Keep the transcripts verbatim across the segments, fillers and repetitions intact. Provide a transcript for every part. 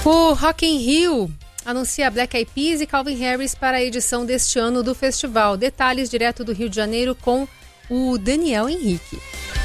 O Rock in Rio anuncia Black Eyed Peas e Calvin Harris para a edição deste ano do festival. Detalhes direto do Rio de Janeiro com o Daniel Henrique.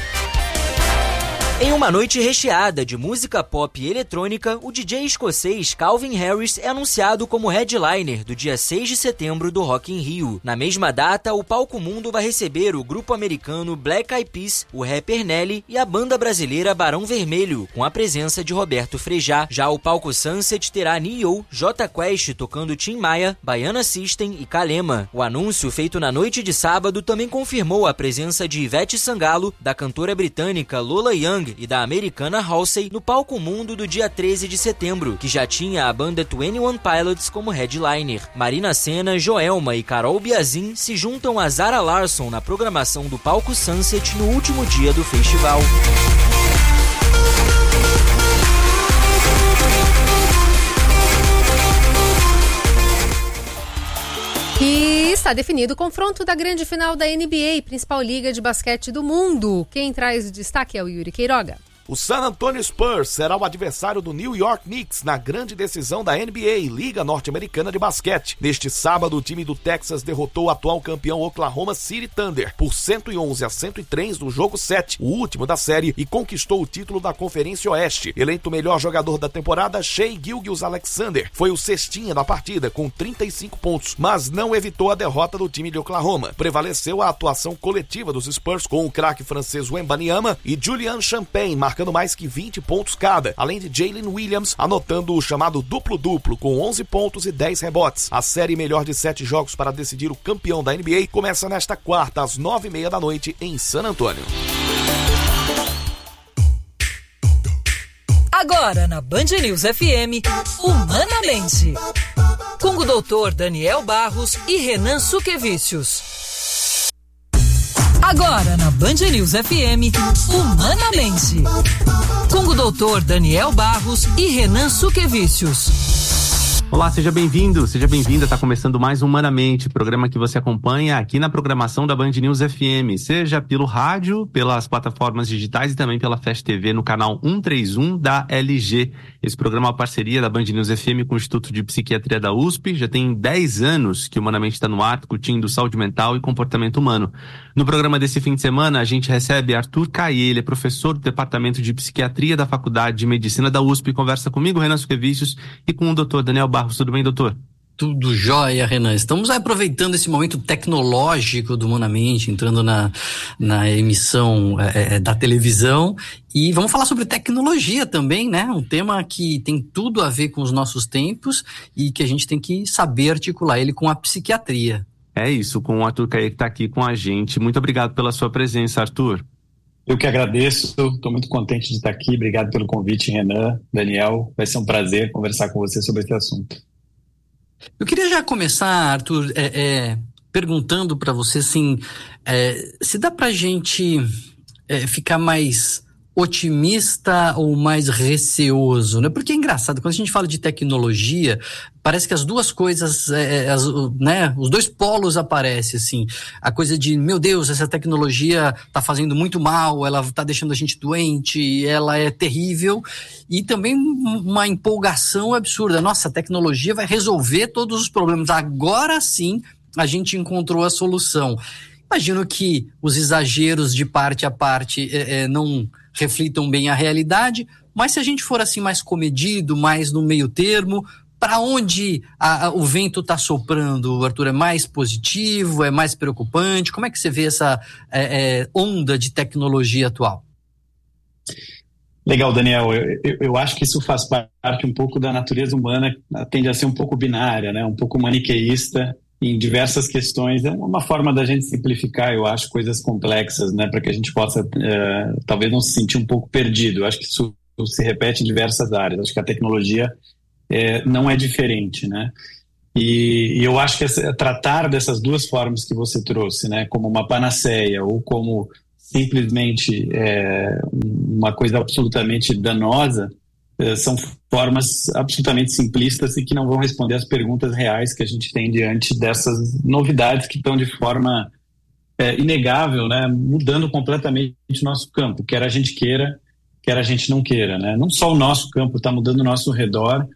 Em uma noite recheada de música pop e eletrônica, o D J escocês Calvin Harris é anunciado como headliner do dia seis de setembro do Rock in Rio. Na mesma data, o Palco Mundo vai receber o grupo americano Black Eyed Peas, o rapper Nelly e a banda brasileira Barão Vermelho, com a presença de Roberto Frejá. Já o Palco Sunset terá Neo, Jota Quest tocando Tim Maia, Baiana System e Kalema. O anúncio feito na noite de sábado também confirmou a presença de Ivete Sangalo, da cantora britânica Lola Young e da americana Halsey no Palco Mundo do dia treze de setembro, que já tinha a banda Twenty One Pilots como headliner. Marina Sena, Joelma e Carol Biazin se juntam a Zara Larsson na programação do Palco Sunset no último dia do festival. E está definido o confronto da grande final da N B A, principal liga de basquete do mundo. Quem traz o destaque é o Yuri Queiroga. O San Antonio Spurs será o adversário do New York Knicks na grande decisão da N B A, Liga Norte-Americana de Basquete. Neste sábado, o time do Texas derrotou o atual campeão Oklahoma City Thunder por cento e onze a cento e três no jogo sete, o último da série, e conquistou o título da Conferência Oeste. Eleito o melhor jogador da temporada, Shai Gilgeous-Alexander foi o cestinha da partida com trinta e cinco pontos, mas não evitou a derrota do time de Oklahoma. Prevaleceu a atuação coletiva dos Spurs com o craque francês Wembanyama e Julian Champagne marcando mais que vinte pontos cada, além de Jalen Williams anotando o chamado duplo-duplo com onze pontos e dez rebotes. A série melhor de sete jogos para decidir o campeão da N B A começa nesta quarta às nove e meia da noite em San Antônio. Agora na Band News F M, Humanamente, com o doutor Daniel Barros e Renan Suquevicius. Agora na Band News F M, Humanamente, com o doutor Daniel Barros e Renan Suquevicius. Olá, seja bem-vindo, seja bem-vinda. Está começando mais um Humanamente, programa que você acompanha aqui na programação da Band News F M, seja pelo rádio, pelas plataformas digitais e também pela Fast T V no canal cento e trinta e um da L G. Esse programa é uma parceria da Band News F M com o Instituto de Psiquiatria da U S P. Já tem dez anos que o Humanamente está no ar, discutindo saúde mental e comportamento humano. No programa desse fim de semana, a gente recebe Arthur Caê, ele é professor do Departamento de Psiquiatria da Faculdade de Medicina da U S P. Conversa comigo, Renan Suquevicius, e com o doutor Daniel Barros. Tudo bem, doutor? Tudo jóia, Renan. Estamos aproveitando esse momento tecnológico do Humanamente, entrando na, na emissão é, da televisão, e vamos falar sobre tecnologia também, né? Um tema que tem tudo a ver com os nossos tempos e que a gente tem que saber articular ele com a psiquiatria. É isso, com o Arthur Caê que está aqui com a gente. Muito obrigado pela sua presença, Arthur. Eu que agradeço, estou muito contente de estar aqui. Obrigado pelo convite, Renan, Daniel. Vai ser um prazer conversar com você sobre esse assunto. Eu queria já começar, Arthur, é, é, perguntando para você assim, é, se dá para a gente é, ficar mais otimista ou mais receoso, né? Porque é engraçado, quando a gente fala de tecnologia, parece que as duas coisas, é, as, né, os dois polos aparecem, assim, a coisa de, meu Deus, essa tecnologia tá fazendo muito mal, ela tá deixando a gente doente, ela é terrível, e também uma empolgação absurda, nossa, a tecnologia vai resolver todos os problemas, agora sim a gente encontrou a solução. Imagino que os exageros de parte a parte é, é, não reflitam bem a realidade, mas se a gente for assim mais comedido, mais no meio termo, para onde a, a, o vento está soprando, Arthur? É mais positivo, é mais preocupante? Como é que você vê essa é, é, onda de tecnologia atual? Legal, Daniel. Eu, eu, eu acho que isso faz parte um pouco da natureza humana, tende a ser um pouco binária, né? Um pouco maniqueísta em diversas questões. É uma forma da gente simplificar, eu acho, coisas complexas, né, para que a gente possa, uh, talvez não se sentir um pouco perdido. Eu acho que isso se repete em diversas áreas. Acho que a tecnologia é, não é diferente, né? E, e eu acho que essa, tratar dessas duas formas que você trouxe, né, como uma panaceia ou como simplesmente é, uma coisa absolutamente danosa, são formas absolutamente simplistas e que não vão responder às perguntas reais que a gente tem diante dessas novidades que estão de forma é, inegável, né, mudando completamente o nosso campo, quer a gente queira, quer a gente não queira, né? Não só o nosso campo está mudando o nosso redor,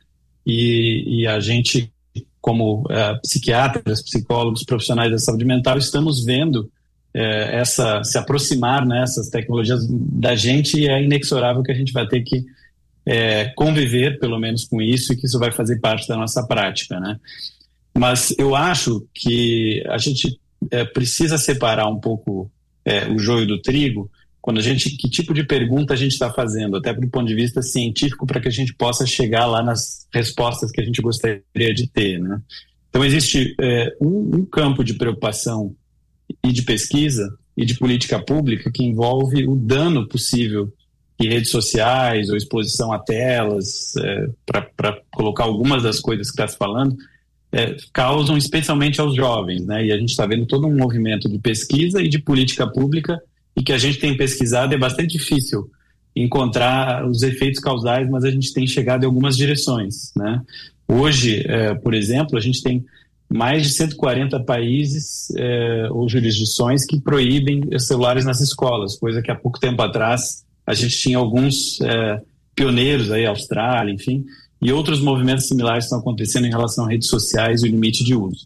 e, e a gente, como uh, psiquiatras, psicólogos, profissionais da saúde mental, estamos vendo uh, essa, se aproximar, né, essas tecnologias da gente, e é inexorável que a gente vai ter que uh, conviver, pelo menos, com isso, e que isso vai fazer parte da nossa prática, né? Mas eu acho que a gente uh, precisa separar um pouco uh, o joio do trigo, quando a gente, que tipo de pergunta a gente está fazendo, até do ponto de vista científico, para que a gente possa chegar lá nas respostas que a gente gostaria de ter, né? Então existe é, um, um campo de preocupação e de pesquisa e de política pública que envolve o dano possível que redes sociais ou exposição a telas, é, para colocar algumas das coisas que está se falando, é, causam especialmente aos jovens, né? E a gente está vendo todo um movimento de pesquisa e de política pública, e que a gente tem pesquisado. É bastante difícil encontrar os efeitos causais, mas a gente tem chegado em algumas direções, né? Hoje, é, por exemplo, a gente tem mais de cento e quarenta países é, ou jurisdições que proíbem celulares nas escolas, coisa que há pouco tempo atrás a gente tinha alguns é, pioneiros, aí, Austrália, enfim, e outros movimentos similares estão acontecendo em relação a redes sociais e o limite de uso.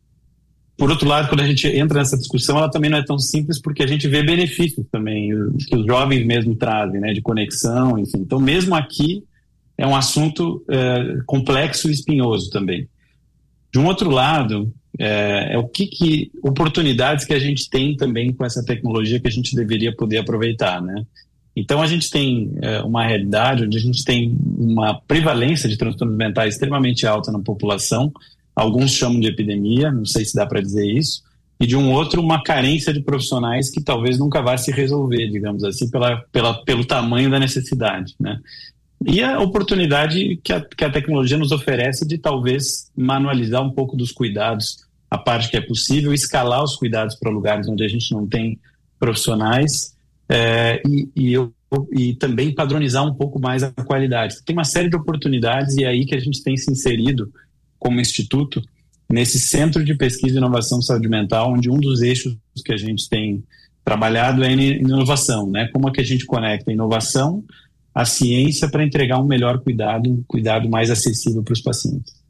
Por outro lado, quando a gente entra nessa discussão, ela também não é tão simples, porque a gente vê benefícios também, que os jovens mesmo trazem, né, de conexão, enfim. Então, mesmo aqui, é um assunto é, complexo e espinhoso também. De um outro lado, é, é o que, que oportunidades que a gente tem também com essa tecnologia que a gente deveria poder aproveitar, né? Então, a gente tem é, uma realidade onde a gente tem uma prevalência de transtornos mentais extremamente alta na população. Alguns chamam de epidemia, não sei se dá para dizer isso, e de um outro, uma carência de profissionais que talvez nunca vá se resolver, digamos assim, pela, pela, pelo tamanho da necessidade, né? E a oportunidade que a, que a tecnologia nos oferece de talvez manualizar um pouco dos cuidados, a parte que é possível, escalar os cuidados para lugares onde a gente não tem profissionais, é, e, e, eu, e também padronizar um pouco mais a qualidade. Tem uma série de oportunidades, e é aí que a gente tem se inserido como instituto, nesse Centro de Pesquisa e Inovação em Saúde Mental, onde um dos eixos que a gente tem trabalhado é inovação, né? Como é que a gente conecta a inovação à ciência para entregar um melhor cuidado, um cuidado mais acessível para os pacientes.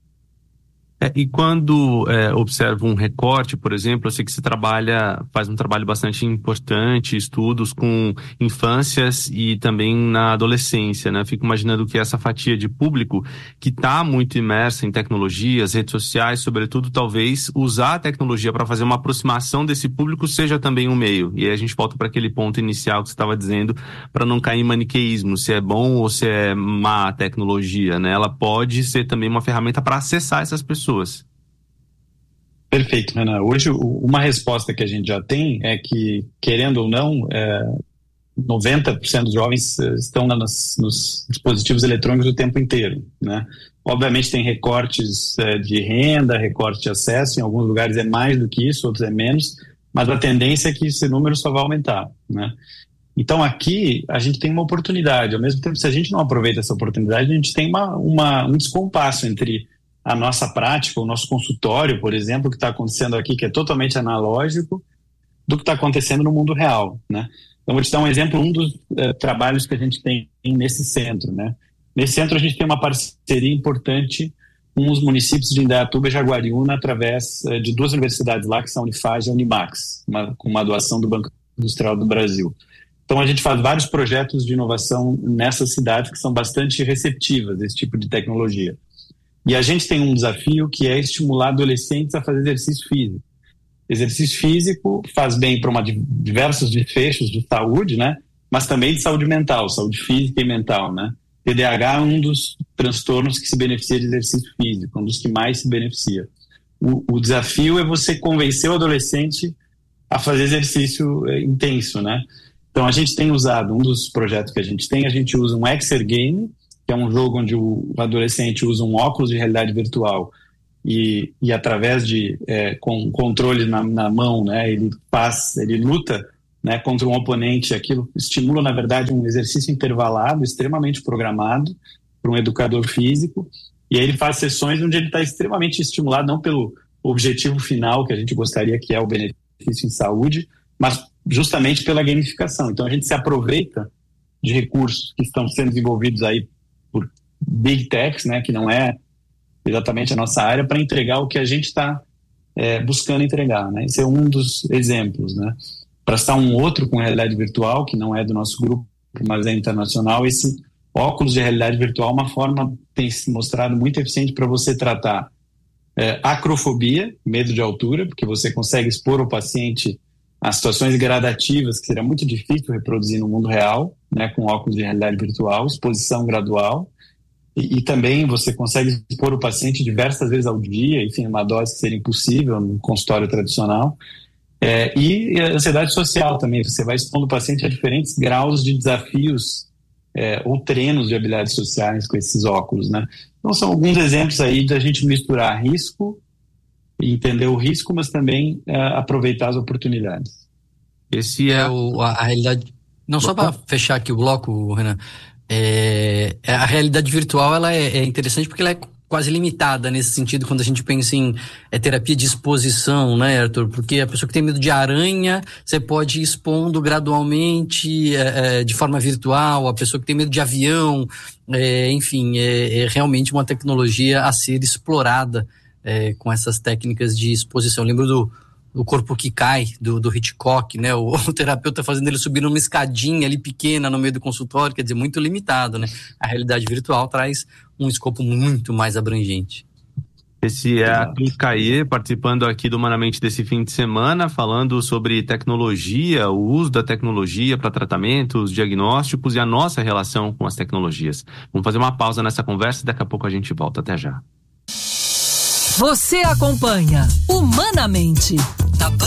É, e quando é, observo um recorte, por exemplo, eu sei que você trabalha, faz um trabalho bastante importante, estudos com infâncias e também na adolescência, né? Fico imaginando que essa fatia de público que está muito imersa em tecnologias, redes sociais, sobretudo, talvez usar a tecnologia para fazer uma aproximação desse público seja também um meio. E aí a gente volta para aquele ponto inicial que você estava dizendo, para não cair em maniqueísmo, se é bom ou se é má a tecnologia, né? Ela pode ser também uma ferramenta para acessar essas pessoas. Perfeito, Renan. Hoje, uma resposta que a gente já tem é que, querendo ou não, é, noventa por cento dos jovens estão nas, nos dispositivos eletrônicos o tempo inteiro, né? Obviamente tem recortes é, de renda, recorte de acesso, em alguns lugares é mais do que isso, outros é menos, mas a tendência é que esse número só vai aumentar, né? Então aqui a gente tem uma oportunidade. Ao mesmo tempo, se a gente não aproveita essa oportunidade, a gente tem uma, uma, um descompasso entre a nossa prática, o nosso consultório, por exemplo, que está acontecendo aqui, que é totalmente analógico, do que está acontecendo no mundo real, né? Então, vou te dar um exemplo, um dos uh, trabalhos que a gente tem nesse centro, né? Nesse centro, a gente tem uma parceria importante com os municípios de Indaiatuba e Jaguariúna, através uh, de duas universidades lá, que são a Unifage e a Unimax, uma, com uma doação do Banco Industrial do Brasil. Então, a gente faz vários projetos de inovação nessas cidades que são bastante receptivas desse tipo de tecnologia. E a gente tem um desafio que é estimular adolescentes a fazer exercício físico. Exercício físico faz bem para uma, diversos desfechos de saúde, né? Mas também de saúde mental, saúde física e mental, né? T D A H é um dos transtornos que se beneficia de exercício físico, um dos que mais se beneficia. O, o desafio é você convencer o adolescente a fazer exercício é, intenso, né? Então a gente tem usado, um dos projetos que a gente tem, a gente usa um Exergame, que é um jogo onde o adolescente usa um óculos de realidade virtual e, e através de é, com controle na, na mão, né, ele passa, ele luta, né, contra um oponente. Aquilo estimula, na verdade, um exercício intervalado, extremamente programado por um educador físico, e aí ele faz sessões onde ele está extremamente estimulado, não pelo objetivo final que a gente gostaria, que é o benefício em saúde, mas justamente pela gamificação. Então a gente se aproveita de recursos que estão sendo desenvolvidos aí por Big Techs, né, que não é exatamente a nossa área, para entregar o que a gente está é, buscando entregar, né? Esse é um dos exemplos, né? Para citar um outro com realidade virtual, que não é do nosso grupo, mas é internacional, esse óculos de realidade virtual é uma forma, tem se mostrado muito eficiente para você tratar é, acrofobia, medo de altura, porque você consegue expor o paciente a situações gradativas que seria muito difícil reproduzir no mundo real, né, com óculos de realidade virtual, exposição gradual, e, e também você consegue expor o paciente diversas vezes ao dia, enfim, uma dose que seria impossível no consultório tradicional. É, e a ansiedade social também, você vai expondo o paciente a diferentes graus de desafios é, ou treinos de habilidades sociais com esses óculos, né? Então são alguns exemplos aí da gente misturar risco, entender o risco, mas também é, aproveitar as oportunidades. Esse é o, a, a realidade. Não, só para fechar aqui o bloco, Renan, é, a realidade virtual ela é, é interessante porque ela é quase limitada nesse sentido quando a gente pensa em é, terapia de exposição, né, Arthur? Porque a pessoa que tem medo de aranha, você pode ir expondo gradualmente é, é, de forma virtual. A pessoa que tem medo de avião, é, enfim, é, é realmente uma tecnologia a ser explorada é, com essas técnicas de exposição. Lembro do O Corpo que Cai, do, do Hitchcock, né? O, o terapeuta fazendo ele subir numa escadinha ali pequena no meio do consultório, quer dizer, muito limitado, né? A realidade virtual traz um escopo muito mais abrangente. Esse é Arthur Caê, participando aqui do Humanamente desse fim de semana, falando sobre tecnologia, o uso da tecnologia para tratamentos, diagnósticos e a nossa relação com as tecnologias. Vamos fazer uma pausa nessa conversa e daqui a pouco a gente volta. Até já. Você acompanha Humanamente, na Band